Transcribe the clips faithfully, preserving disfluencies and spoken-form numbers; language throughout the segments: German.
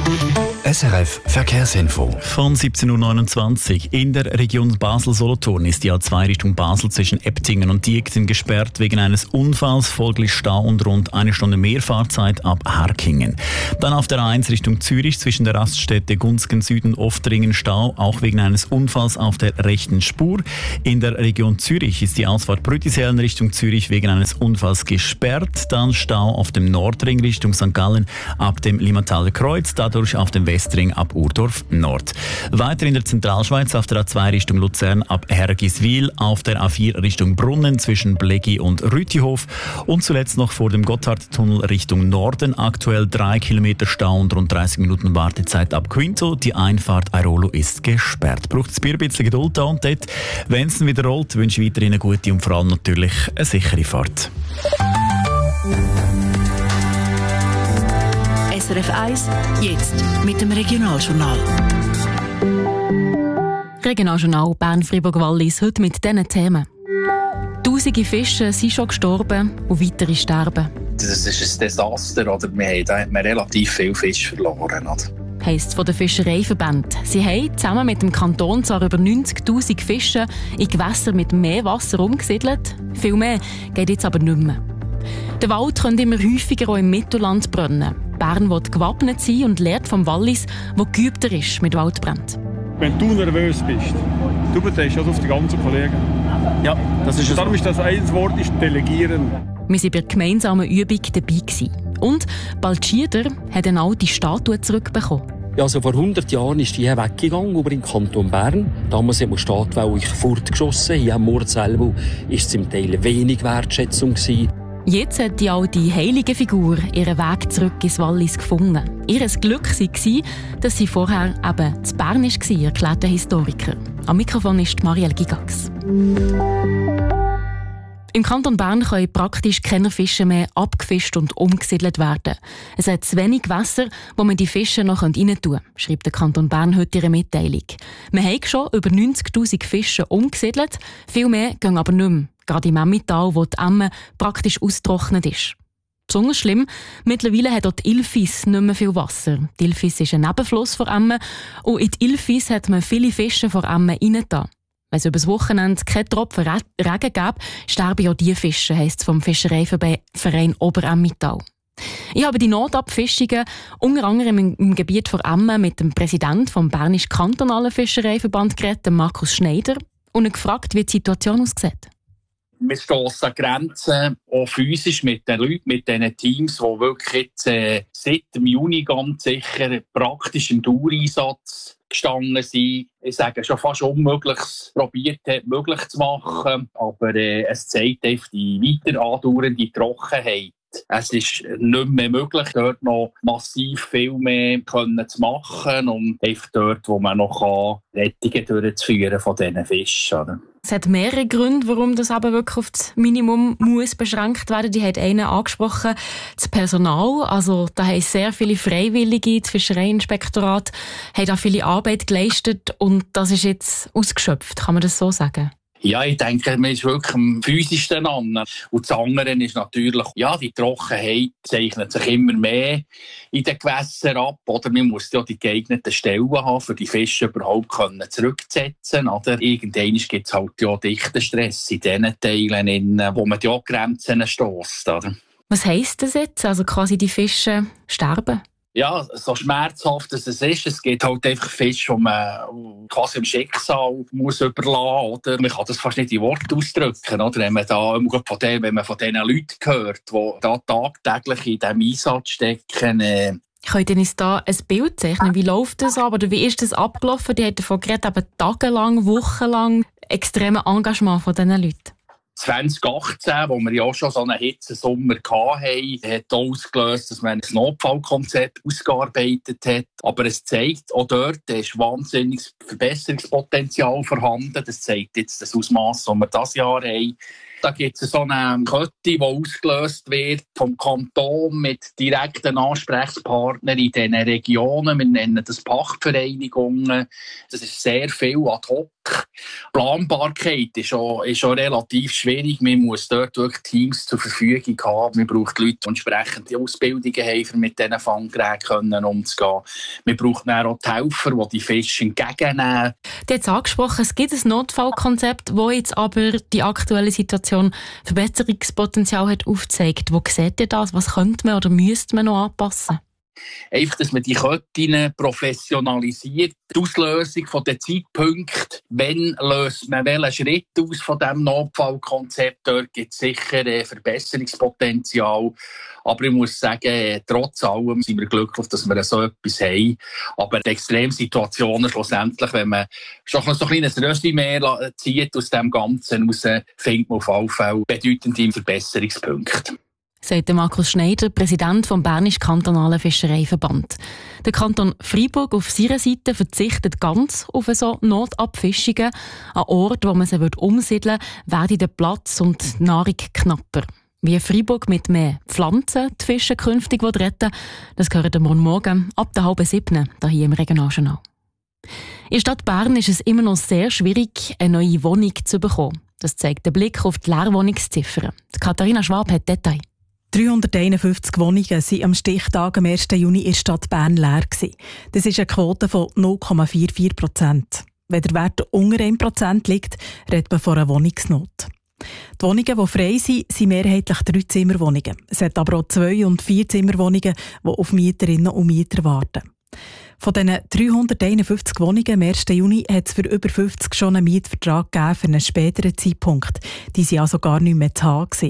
S R F Verkehrsinfo. Von siebzehn Uhr neunundzwanzig. In der Region Basel-Solothurn ist die A zwei Richtung Basel zwischen Eptingen und Diekten gesperrt wegen eines Unfalls, folglich Stau und rund eine Stunde mehr Fahrzeit ab Harkingen. Dann auf der A eins Richtung Zürich zwischen der Raststätte Gunzgen Süden Oftringen Stau, auch wegen eines Unfalls auf der rechten Spur. In der Region Zürich ist die Ausfahrt Brütisellen Richtung Zürich wegen eines Unfalls gesperrt. Dann Stau auf dem Nordring Richtung Sankt Gallen ab dem Limmataler Kreuz, dadurch auf dem Westring ab Urdorf Nord. Weiter in der Zentralschweiz auf der A zwei Richtung Luzern ab Hergiswil, auf der A vier Richtung Brunnen zwischen Blegi und Rütihof und zuletzt noch vor dem Gotthardtunnel Richtung Norden aktuell drei Kilometer Stau und rund dreißig Minuten Wartezeit ab Quinto. Die Einfahrt Airolo ist gesperrt. Braucht es ein bisschen Geduld da und dort. Wenn es wieder rollt, wünsche ich weiterhin eine gute und vor allem natürlich eine sichere Fahrt. S R F eins, jetzt mit dem Regionaljournal. Regionaljournal Bern-Fribourg-Wallis, heute mit diesen Themen. Tausende Fische sind schon gestorben und weitere sterben. Das ist ein Desaster, oder? Wir haben, da hat man relativ viel Fisch verloren. Oder? Heisst es von den Fischereiverbänden. Sie haben zusammen mit dem Kanton zwar über neunzigtausend Fische in Gewässer mit mehr Wasser umgesiedelt. Viel mehr geht jetzt aber nicht mehr. Der Wald könnte immer häufiger auch im Mittelland brennen. Bern will gewappnet sein und lernt vom Wallis, wo geübter ist mit Waldbränden. Wenn du nervös bist, du betreibst das auf die ganzen Kollegen. Ja, das ist es. Darum ist das ein Wort, ist delegieren. Wir waren bei der gemeinsamen Übung dabei gewesen. Und Baltschieder hat eine alte Statue zurückbekommen. Ja, also vor hundert Jahren ist die weggegangen, über in den Kanton Bern. Damals hat man die Statue fortgeschossen. Hier am Mordselbo war es zum Teil wenig Wertschätzung gewesen. Jetzt hat die alte heilige Figur ihren Weg zurück ins Wallis gefunden. Ihr Glück war, dass sie vorher eben zu Bern war, erklärt der Historiker. Am Mikrofon ist Marielle Gigax. Im Kanton Bern können praktisch keine Fische mehr abgefischt und umgesiedelt werden. Es hat zu wenig Wasser, wo man die Fische noch rein tun kann, schreibt der Kanton Bern heute ihre Mitteilung. Wir haben schon über neunzigtausend Fische umgesiedelt, viel mehr gehen aber nicht mehr. Gerade im Emmental, wo die Emme praktisch ausgetrocknet ist. Besonders schlimm, mittlerweile hat auch die Ilfis nicht mehr viel Wasser. Die Ilfis ist ein Nebenfluss von Emme und in die Ilfis hat man viele Fische von Emme reingetan. Wenn es über das Wochenende keinen Tropfen Regen gäbe, sterben auch diese Fische, heisst es vom Fischereiverein Oberemmental. Ich habe die Notabfischungen unter anderem im, im Gebiet von Emme mit dem Präsidenten vom Bernischen Kantonalen Fischereiverband geredet, Markus Schneider, und ihn gefragt, wie die Situation aussieht. Wir stossen Grenzen, auch physisch mit den Leuten, mit diesen Teams, die wirklich jetzt, äh, seit dem Juni ganz sicher praktisch im Dauereinsatz gestanden sind. Ich sage schon fast Unmögliches probiert hat, möglich zu machen. Aber äh, es zeigt einfach die weiter andauernde Trockenheit. Es ist nicht mehr möglich, dort noch massiv viel mehr können zu machen und einfach dort, wo man noch Rettungen durchzuführen von diesen Fischen. Oder? Es hat mehrere Gründe, warum das aber wirklich auf das Minimum muss beschränkt werden. Die hat einen angesprochen, das Personal. Also da haben sehr viele Freiwillige, das Fischereiinspektorat hat auch viele Arbeit geleistet und das ist jetzt ausgeschöpft, kann man das so sagen? Ja, ich denke, man ist wirklich am physischsten an. Und das andere ist natürlich, ja, die Trockenheit zeichnet sich immer mehr in den Gewässern ab. Oder man muss ja die geeigneten Stellen haben, für die Fische überhaupt zurückzusetzen. Oder irgendwann gibt es halt ja dichten Stress in den Teilen, wo man die Grenzen stösst. Was heisst das jetzt? Also quasi die Fische sterben? Ja, so schmerzhaft es ist, es gibt halt einfach Fische, die man quasi im Schicksal muss überlassen muss. Man kann das fast nicht in Worte ausdrücken. Oder? Wenn man da von den, wenn man von diesen Leuten hört, die da tagtäglich in diesem Einsatz stecken. Äh Könnt ihr uns da ein Bild zeichnen? Wie läuft das ab? Oder wie ist das abgelaufen? Die hat davon geredet, eben tagelang, wochenlang extremes Engagement von diesen Leuten. zwanzig achtzehn, wo wir ja auch schon so einen Hitzesommer hatten, hat ausgelöst, dass man ein Notfallkonzept ausgearbeitet hat. Aber es zeigt, auch dort ist wahnsinniges Verbesserungspotenzial vorhanden. Das zeigt jetzt das Ausmaß, das wir dieses Jahr haben. Da gibt es so eine Kette, die ausgelöst wird vom Kanton mit direkten Ansprechpartnern in diesen Regionen. Wir nennen das Pachtvereinigungen. Das ist sehr viel ad hoc. Stück. Planbarkeit ist auch, ist auch relativ schwierig. Man muss dort wirklich Teams zur Verfügung haben. Man braucht Leute, die entsprechende Ausbildungen haben, um mit diesen Fanggeräten umzugehen. Man braucht dann auch die Helfer, die die Fische entgegennehmen. Du hast angesprochen, es gibt ein Notfallkonzept, das jetzt aber die aktuelle Situation Verbesserungspotenzial hat aufgezeigt. Wo seht ihr das? Was könnte man oder müsste man noch anpassen? Einfach, dass man die Ketten professionalisiert. Die Auslösung der Zeitpunkte, wenn löst man welchen Schritt aus von diesem Notfallkonzept, dort gibt es sicher Verbesserungspotenzial. Aber ich muss sagen, trotz allem sind wir glücklich, dass wir so etwas haben. Aber die Extremsituationen schlussendlich, wenn man schon so ein kleines Resümee zieht aus dem Ganzen raus, findet man auf alle Fälle bedeutende Verbesserungspunkte. Sagt Markus Schneider, Präsident vom Bernischen Kantonalen Fischereiverband. Der Kanton Freiburg auf seiner Seite verzichtet ganz auf so Notabfischungen. An Orten, wo man sie umsiedeln würde, werde der Platz und die Nahrung knapper. Wie Freiburg mit mehr Pflanzen die Fische künftig retten will, das gehört am Morgen ab der halben siebten hier im Regionaljournal. In der Stadt Bern ist es immer noch sehr schwierig, eine neue Wohnung zu bekommen. Das zeigt der Blick auf die Leerwohnungsziffern. Katharina Schwab hat Details. dreihunderteinundfünfzig Wohnungen waren am Stichtag am ersten Juni in der Stadt Bern leer. Das ist eine Quote von null Komma vierundvierzig Prozent. Wenn der Wert unter einem Prozent liegt, redet man von einer Wohnungsnot. Die Wohnungen, die frei sind, sind mehrheitlich Drei-Zimmerwohnungen. Es hat aber auch Zwei- und Vier-Zimmerwohnungen, die auf Mieterinnen und Mieter warten. Von diesen dreihunderteinundfünfzig Wohnungen am ersten Juni hat es für über fünfzig schon einen Mietvertrag gegeben für einen späteren Zeitpunkt. Die waren also gar nicht mehr zu haben.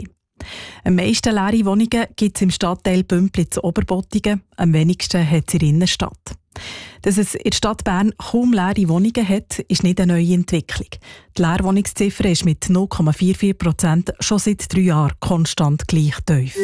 Am meisten leere Wohnungen gibt es im Stadtteil Bümpliz-Oberbottigen, am wenigsten hat es in der Innenstadt. Dass es in der Stadt Bern kaum leere Wohnungen hat, ist nicht eine neue Entwicklung. Die Leerwohnungsziffer ist mit null Komma vierundvierzig Prozent schon seit drei Jahren konstant gleich tief.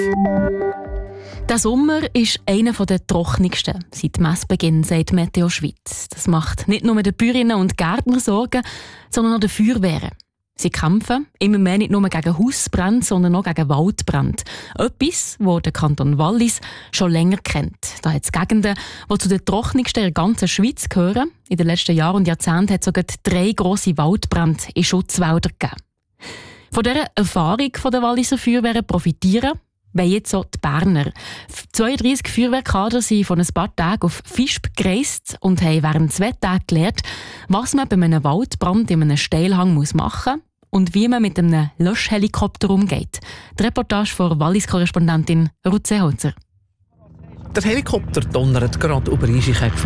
Der Sommer ist einer der trockensten seit Messbeginn, sagt Meteo Schweiz. Das macht nicht nur den Bäuerinnen und Gärtnern Sorgen, sondern auch den Feuerwehren. Sie kämpfen immer mehr nicht nur gegen Hausbrände, sondern auch gegen Waldbrände. Etwas, das der Kanton Wallis schon länger kennt. Da hat es Gegenden, die zu den trockensten der ganzen Schweiz gehören. In den letzten Jahren und Jahrzehnten hat es sogar drei grosse Waldbrände in Schutzwäldern gegeben. Von dieser Erfahrung der Walliser Feuerwehren profitieren wollen jetzt auch die Berner. zweiunddreissig Feuerwehrkader sind von ein paar Tagen auf Visp gereist und haben während zwei Tagen gelernt, was man bei einem Waldbrand in einem Steilhang machen muss und wie man mit einem Löschhelikopter umgeht. Die Reportage von Wallis-Korrespondentin Ruth Seeholzer. Der Helikopter donnert gerade über Eisenköpfe.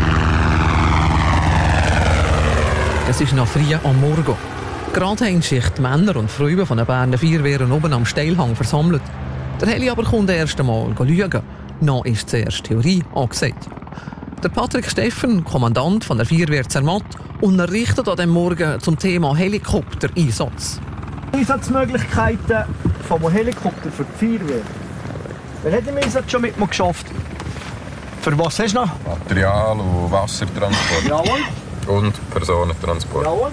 Es ist noch früh am Morgen. Gerade haben sich die Männer und Frauen von den Berner Feuerwehren oben am Steilhang versammelt. Der Heli aber kommt erst einmal schauen. Noch ist zuerst Theorie angesagt. Der Patrick Steffen, Kommandant von der Feuerwehr Zermatt, unterrichtet an diesem Morgen zum Thema Helikoptereinsatz. Einsatzmöglichkeiten vom Helikopter für die Feuerwehr. Wer hat im Einsatz schon mit mir geschafft? Für was hast du noch? Material- und Wassertransport. Jawohl. Und Personentransport. Jawohl.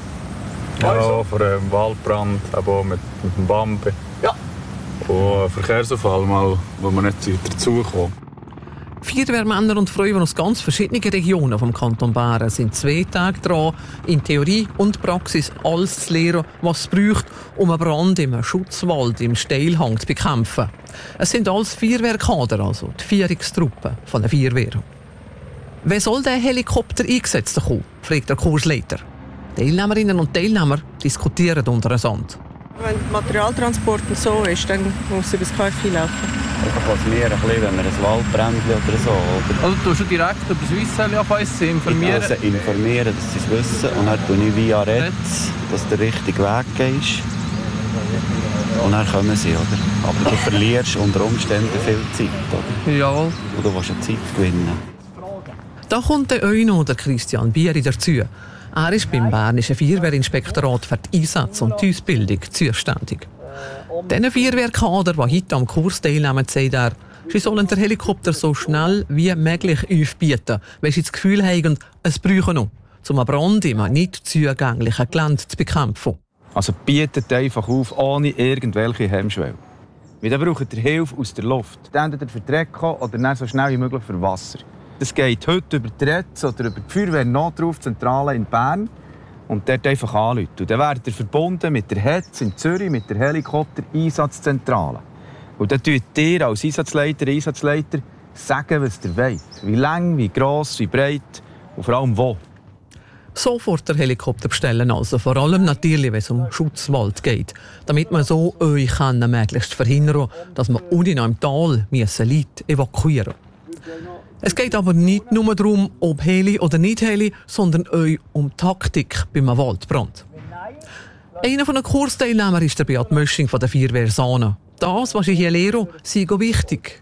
Ja, für einen Waldbrand, aber auch mit, mit dem Bambi. Ja. Und einen Verkehrsunfall, mal, wo man nicht dazukommen. Feuerwehrmänner und Frauen aus ganz verschiedenen Regionen vom Kanton Bern sind zwei Tage dran, in Theorie und Praxis alles zu lernen, was es braucht, um einen Brand im Schutzwald im Steilhang zu bekämpfen. Es sind alles Feuerwehrkader, also die Führungstruppen von der Feuerwehr. Wer soll der Helikopter eingesetzt kommen, fragt der Kursleiter. Teilnehmerinnen und Teilnehmer diskutieren untereinander. Wenn der Materialtransport so ist, dann muss über das K F I laufen. Einfach was mehr, ein bisschen, wenn wir ein Waldbrändchen oder so. Oder also du schon direkt über das Weissheli auf uns informieren? Also informieren, dass sie es wissen. Und dann tue ich via Retz, dass der richtige Weg ist. Und dann kommen sie, oder? Aber du verlierst unter Umständen viel Zeit, oder? Jawohl. Und du willst eine Zeit gewinnen. Da kommt der Euno, der Christian Bieri, dazu. Er ist beim Bernischen Feuerwehrinspektorat für die Einsätze und die Ausbildung zuständig. Diesen Feuerwehrkader, die heute am Kurs teilnehmen, sagt er, sie sollen den Helikopter so schnell wie möglich aufbieten, weil sie das Gefühl haben, es brauchen noch, um einen Brand im nicht zugänglichen Gelände zu bekämpfen. Also bietet einfach auf, ohne irgendwelche Hemmschwelle. Weil dann braucht ihr Hilfe aus der Luft. Entweder für die Reko oder dann so schnell wie möglich für Wasser. Das geht heute über die Retz oder über die Feuerwehr-Notrufzentrale in Bern. und dort einfach anrufen. Und dann werdet ihr verbunden mit der H E Z in Zürich, mit der Helikopter-Einsatzzentrale. Und dann tut ihr als Einsatzleiter, Einsatzleiter sagen, was ihr wollt. Wie lang, wie gross, wie breit und vor allem wo. Sofort der Helikopter bestellen, also vor allem natürlich, wenn es um Schutzwald geht, damit man so euch kann, möglichst verhindern, dass man unten im Tal Leute evakuieren müssen. Es geht aber nicht nur darum, ob Heli oder nicht Heli, sondern euch um Taktik beim Waldbrand. Einer der Kursteilnehmer ist der Beat Mösching von der Feuerwehr Sahne. Das, was ich hier lehre, sei wichtig.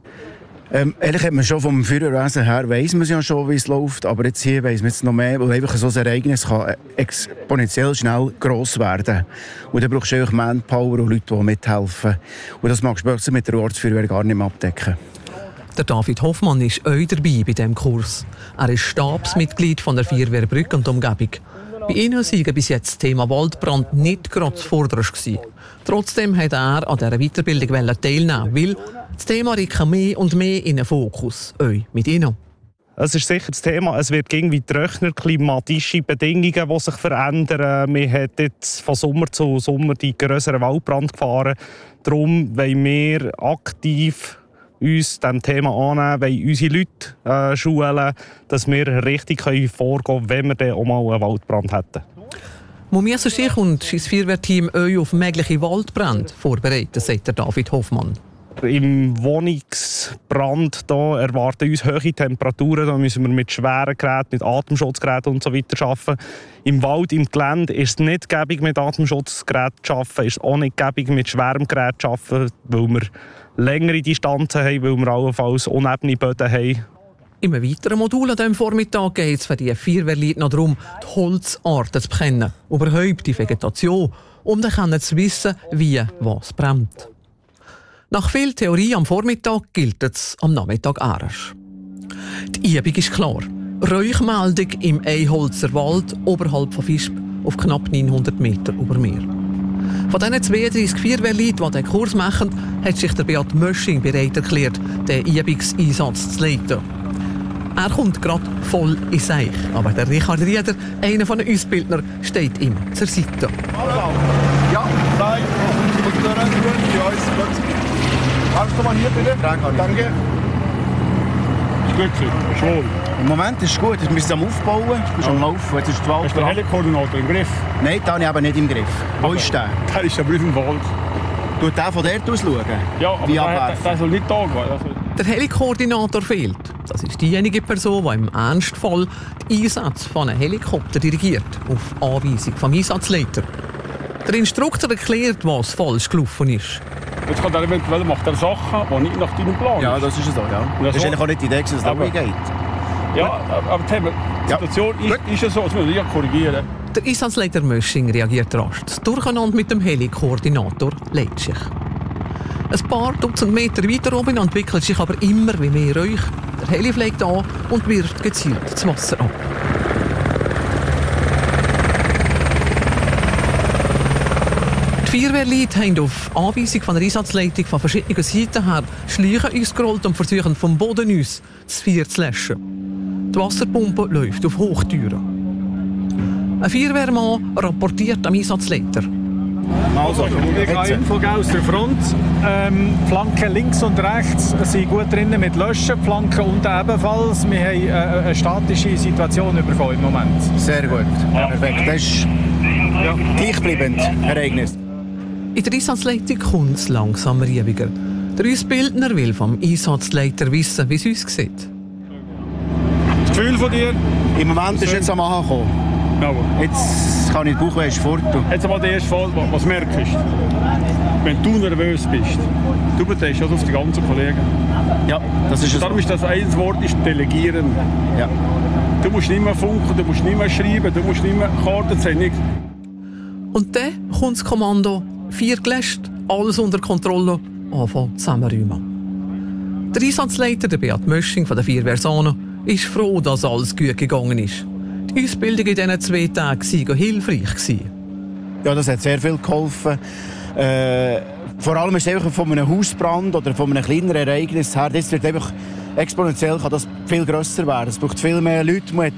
Ähm, ehrlich hat man schon vom Feuerwehrwesen her, weiss man ja schon, wie es läuft, aber jetzt hier weiss man jetzt noch mehr, weil einfach so ein Ereignis kann exponentiell schnell gross werden. Und dann brauchst du einfach Manpower und Leute, die mithelfen. Und das magst du plötzlich mit der Ortsfeuerwehr gar nicht mehr abdecken. Der David Hoffmann ist auch dabei bei diesem Kurs. Er ist Stabsmitglied von der Feuerwehr Brück und Umgebung. Bei ihnen sei bis jetzt das Thema Waldbrand nicht gerade zuvorderst gewesen. Trotzdem hat er an dieser Weiterbildung teilnehmen, weil das Thema rückt mehr und mehr in den Fokus. Euch mit ihnen. Es ist sicher das Thema, es wird irgendwie trockener, klimatische Bedingungen, die sich verändern. Wir haben jetzt von Sommer zu Sommer die grösseren Waldbrandgefahren. Darum wollen wir aktiv uns diesem Thema annehmen, wollen unsere Leute äh, schulen, dass wir richtig vorgehen können, wenn wir dann auch mal einen Waldbrand hätten. Muss sich und sein Feuerwehrteam euch auf mögliche Waldbrände vorbereiten, sagt der David Hoffmann. Im Wohnungsbrand da erwarten uns hohe Temperaturen. Da müssen wir mit schweren Geräten, mit Atemschutzgeräten und so weiter arbeiten. Im Wald, im Gelände ist es nicht gäbig, mit Atemschutzgeräten zu arbeiten. Ist es auch nicht gäbig, mit schwerem Gerät zu arbeiten, weil wir längere Distanzen haben, weil wir allenfalls unebene Böden haben. Im weiteren Modul an diesem Vormittag geht es für die Feuerwehrleute noch darum, die Holzarten zu kennen, überhaupt die Vegetation, um dann zu wissen, wie was brennt. Nach viel Theorie am Vormittag gilt es am Nachmittag erst. Die Übung ist klar. Räuchmeldung im Eiholzer Wald oberhalb von Visp auf knapp neunhundert Meter über Meer. Von diesen zweiunddreissig Feuerwehrleuten, die diesen Kurs machen, hat sich der Beat Mösching bereit erklärt, den Übungseinsatz zu leiten. Er kommt gerade voll in Seich, aber der Richard Rieder, einer von den Ausbildnern, steht ihm zur Seite. Ja, nein, ja, ist gut. Kannst du mal hier bitte? Danke. Ist gut, ist wohl. Im Moment ist es gut, wir sind am Aufbauen, du bist am Laufen, jetzt ist die Wald. Hast du den Heli-Koordinator im Griff? Nein, den habe ich aber nicht im Griff. Wo ist der? Der ist aber im Wald. Tut der von dort aus schauen? Ja, aber der, der soll nicht da gehen. Der Heli-Koordinator fehlt. Das ist diejenige Person, die im Ernstfall den Einsatz von einem Helikopter dirigiert, auf Anweisung vom Einsatzleiter. Der Instruktor erklärt, was falsch gelaufen ist. Jetzt kann er eventuell macht er Sachen, die nicht nach deinem Plan sind. Ja, das ist es auch, ja. Das ist eigentlich auch nicht die Idee, dass es dabei geht. Ja, aber die Situation ja. ist, ist ja so, das müssen wir ja korrigieren. Der Einsatzleiter Mösching reagiert rasch. Das Durcheinander mit dem Heli-Koordinator leitet sich. Ein paar Dutzend Meter weiter oben entwickelt sich aber immer wie mehr Räuch. Der Heli fliegt an und wirft gezielt das Wasser ab. Die Feuerwehrleute haben auf Anweisung von der Einsatzleitung von verschiedenen Seiten her Schläuche ausgerollt und versuchen vom Boden aus das Feuer zu löschen. Die Wasserpumpe läuft auf Hochtüren. Ein Feuerwehrmann rapportiert am Einsatzleiter. Also, wir gehen Info aus der Front. Ähm, Flanken links und rechts sind gut drinnen mit Löschen, Flanken unten ebenfalls. Wir haben äh, eine statische Situation bekommen im Moment. Sehr gut. Ja. Perfekt. Das ist ja. gleichbleibend Ereignis. In der Einsatzleitung kommt es langsam ruhiger. Der Ausbildner will vom Einsatzleiter wissen, wie es uns sieht. Das Gefühl von dir? Im Moment ist jetzt am Ankommen. Ja. Jetzt kann ich die Bauchweh fort. Jetzt mal der erste Fall, was merkst du? Wenn du nervös bist, du betest das auf die ganzen Kollegen. Ja, das ist es. Darum ist das ein Wort, ist delegieren. Ja. Du musst nicht mehr funken, du musst nicht mehr schreiben, du musst nicht mehr Karten ziehen. Und dann kommt das Kommando, vier gelöscht, alles unter Kontrolle, anfangen zusammenräumen. Der Einsatzleiter, der Beat Mösching von der Feuerwehr Sahne, ist froh, dass alles gut gegangen ist. Die Ausbildung in diesen zwei Tagen war hilfreich. Ja, das hat sehr viel geholfen. Äh, vor allem ist es einfach von einem Hausbrand oder von einem kleineren Ereignis her, das wird einfach exponentiell kann das viel grösser werden. Es braucht viel mehr Leute, man hat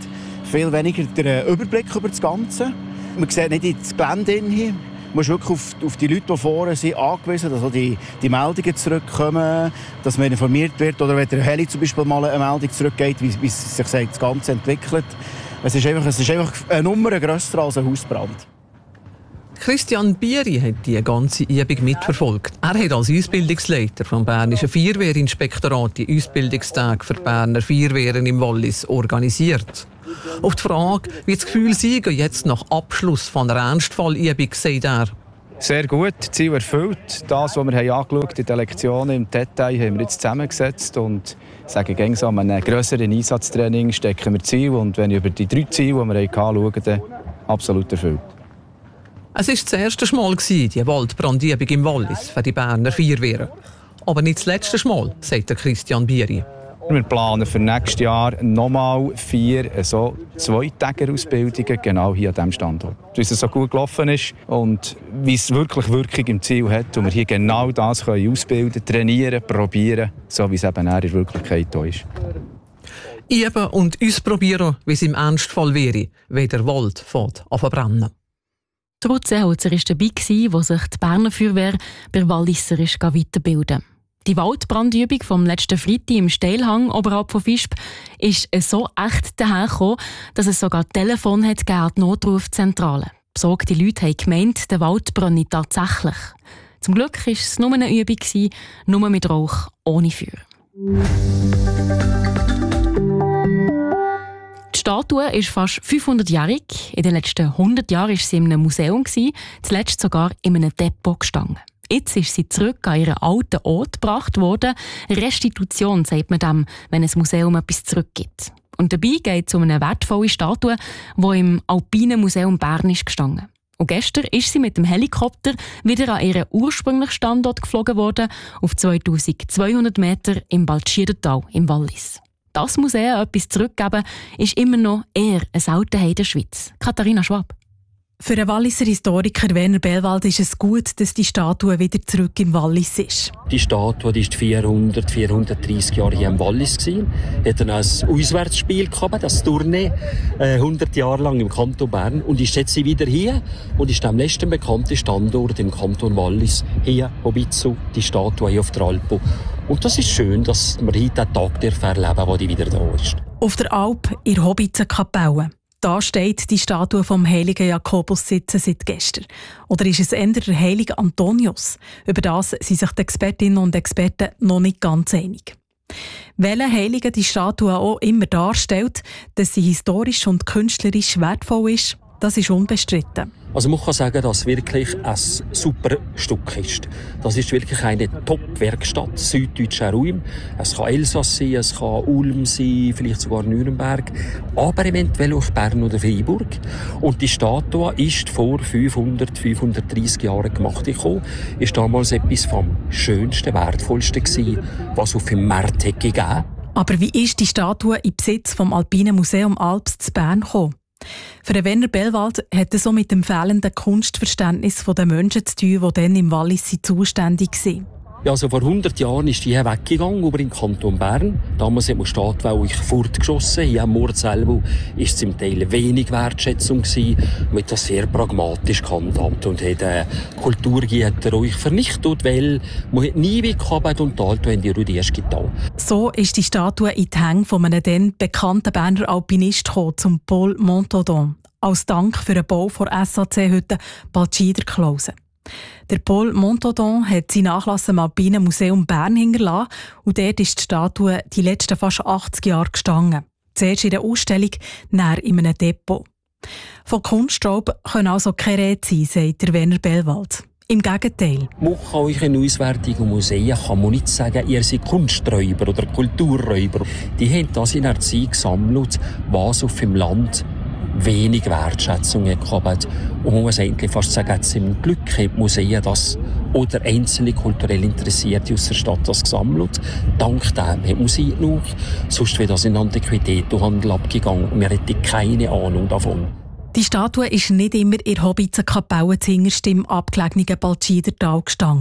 viel weniger den Überblick über das Ganze. Man sieht nicht ins Gelände hin. Man ist wirklich auf, auf die Leute, die vorne sind, angewiesen, dass auch die, die Meldungen zurückkommen, dass man informiert wird. Oder wenn der Heli zum Beispiel mal eine Meldung zurückgeht, wie, wie sich das Ganze entwickelt. Es ist einfach, es ist einfach eine Nummer grösser als ein Hausbrand. Christian Bieri hat die ganze Übung mitverfolgt. Er hat als Ausbildungsleiter vom Bernischen Feuerwehrinspektorat die Ausbildungstage für Berner Feuerwehren im Wallis organisiert. Auf die Frage, wie das Gefühl sei, jetzt nach Abschluss von einer Ernstfallübung, sagt er: Sehr gut, Ziel erfüllt. Das, was wir haben angeschaut in den Lektionen im Detail, haben wir jetzt zusammengesetzt und sagen, gegen so einem grösseren Einsatztraining stecken wir Ziel. Und wenn ich über die drei Ziele, die wir hatten, schaue, dann absolut erfüllt. Es war das erste Mal, die Waldbrandübung im Wallis für die Berner Feuerwehren. Aber nicht das letzte Mal, sagt der Christian Bieri. Wir planen für nächstes Jahr nochmal vier so Zweitäger-Ausbildungen genau hier an diesem Standort. Wie es so gut gelaufen ist und wie es wirklich Wirkung im Ziel hat und wir hier genau das können ausbilden, trainieren, probieren, so wie es eben in der Wirklichkeit hier ist. Üben und ausprobieren, wie es im Ernstfall wäre, wenn der Wald fängt an verbrennen. Ruth Seeholzer war dabei, wo sich die Berner Feuerwehr bei Walliser weiterbilden. Die Waldbrandübung vom letzten Freitag im Steilhang oberhalb von Visp ist so echt dahergekommen, dass es sogar Telefon hat an die Notrufzentrale. Besorgte Leute haben gemeint, der Wald brenne tatsächlich. Zum Glück war es nur eine Übung, nur mit Rauch, ohne Feuer. Die Statue ist fast fünfhundertjährig. In den letzten hundert Jahren war sie in einem Museum, zuletzt sogar in einem Depot gestanden. Jetzt ist sie zurück an ihren alten Ort gebracht worden. Restitution sagt man dem, wenn ein Museum etwas zurückgibt. Und dabei geht es um eine wertvolle Statue, die im Alpinen Museum Bern ist gestanden. Und gestern ist sie mit dem Helikopter wieder an ihren ursprünglichen Standort geflogen worden, auf zweitausendzweihundert Meter im Baltschiertal im Wallis. Das Museum etwas zurückgeben, ist immer noch eher eine Seltenheit in der Schweiz. Katharina Schwab. Für den Walliser Historiker Werner Bellwald ist es gut, dass die Statue wieder zurück im Wallis ist. Die Statue die ist vierhundert, vierhundertdreissig Jahre hier im Wallis gewesen. Hat dann ein Auswärtsspiel gehabt, das Tournee, äh, hundert Jahre lang im Kanton Bern. Und ist jetzt wieder hier und ist am letzten bekannten Standort im Kanton Wallis, hier Hobitzu, die Statue hier auf der Alp. Und das ist schön, dass wir heute den Tag erleben, wo die wieder da ist. Auf der Alp in Hobitzenkapelle. Da steht die Statue vom heiligen Jakobus sitzen seit gestern. Oder ist es eher der heilige Antonius? Über das sind sich die Expertinnen und Experten noch nicht ganz einig. Welcher Heilige die Statue auch immer darstellt, dass sie historisch und künstlerisch wertvoll ist, das ist unbestritten. Also man kann sagen, dass es wirklich ein super Stück ist. Das ist wirklich eine Top-Werkstatt, süddeutscher Raum. Es kann Elsass sein, es kann Ulm sein, vielleicht sogar Nürnberg, aber eventuell auch Bern oder Freiburg. Und die Statue ist vor fünfhundert, fünfhundertdreissig Jahren gemacht gekommen. Ist damals etwas vom Schönsten, Wertvollsten gewesen, was es auf dem Markt hätte gegeben. Aber wie ist die Statue in Besitz vom Alpinen Museum Alps zu Bern gekommen? Für den Werner Bellwald hat es so mit dem fehlenden Kunstverständnis der Menschen zu tun, die dann im Wallis zuständig waren. Ja, also vor hundert Jahren ist die hier weggegangen, über den Kanton Bern. Damals hat man Statue fortgeschossen. Hier am Ort selber war zum Teil wenig Wertschätzung gewesen. Man hat das sehr pragmatisch gehandhabt und hat äh, Kulturgüter ruhig vernichtet, weil man hat nie wie gehabt und da haben die Rudi erst getan. So ist die Statue in die Hänge von einem dann bekannten Berner Alpinist gekommen, zum Paul Montaudoin, als Dank für den Bau der S A C-Hütte Baltschierder-Klause. Der Paul Montaudoin hat seinen Nachlass im Alpinen Museum Bern hinterlassen und dort ist die Statue die letzten fast achtzig Jahre gestanden. Zuerst in der Ausstellung, dann in einem Depot. Von Kunstraub können also keine Rede sein, sagt der Werner Bellwald. Im Gegenteil. Man kann euch in Auswärtigen Museen kann man nicht sagen, ihr seid Kunsträuber oder Kulturräuber. Die haben das in der Zeit gesammelt, was auf dem Land wenig Wertschätzung gehabt. Und man muss eigentlich fast sagen, zum Glück haben die Museen das oder einzelne kulturell Interessierte aus der Stadt das gesammelt. Dank dem hat Musik noch. Sonst wäre das in Antiquitätenhandel abgegangen und wir hätten keine Ahnung davon. Die Statue ist nicht immer in Hobitzenkapelle zuhinterst im abgelegenen Baltschiertal gestanden.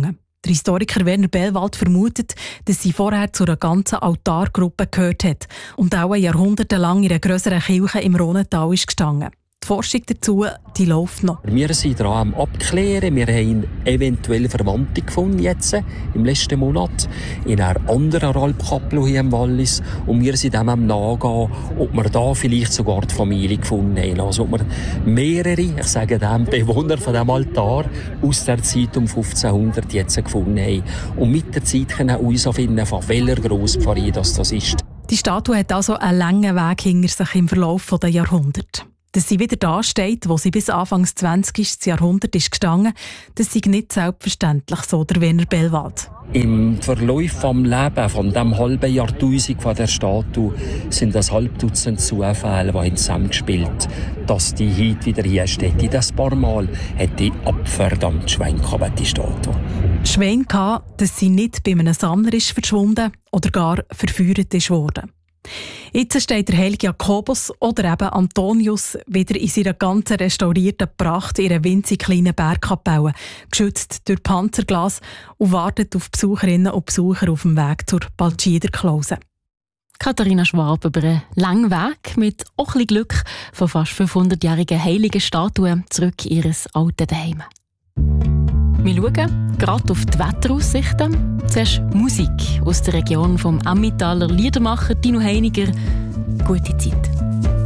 Der Historiker Werner Bellwald vermutet, dass sie vorher zu einer ganzen Altargruppe gehört hat und auch jahrhundertelang in einer grösseren Kirche im Rhonental ist gestanden. Die Forschung dazu, die läuft noch. Wir sind daran am Abklären. Wir haben eventuell Verwandte gefunden jetzt, im letzten Monat, in einer anderen Alpkapelle hier im Wallis. Und wir sind dem am Nachgehen, ob wir da vielleicht sogar die Familie gefunden haben. Also ob wir mehrere, ich sage dem, Bewohner von diesem Altar aus der Zeit um fünfzehnhundert jetzt gefunden haben. Und mit der Zeit können wir herausfinden, von welcher Grosspfarrei das ist. Die Statue hat also einen langen Weg hinter sich im Verlauf der Jahrhunderte. Dass sie wieder da steht, wo sie bis Anfangs zwanzigsten Jahrhundert ist gestanden, das ist nicht selbstverständlich, so der Werner Bellwald. Im Verlauf vom Leben von dem halben Jahrtausend von der Statue sind das halb Dutzend Zufälle, die haben zusammengespielt, dass die heute wieder hier steht. Das paar Mal hat die abverdammt Schwein gehabt, die Statue. Schwein gehabt, dass sie nicht bei einem Sammler ist verschwunden oder gar verführt ist worden. Jetzt steht der heilige Jakobus oder eben Antonius wieder in seiner ganzen restaurierten Pracht in einer winzig kleinen Bergkapelle, geschützt durch Panzerglas und wartet auf Besucherinnen und Besucher auf dem Weg zur Baltschieder Klause. Katharina Schwab über einen langen Weg mit auch ein bisschen Glück von fast fünfhundertjährigen heiligen Statuen zurück in ihr altes Heim. Wir schauen gerade auf die Wetteraussichten. Zuerst Musik aus der Region vom Emmentaler Liedermacher Dino Heiniger. Gute Zeit.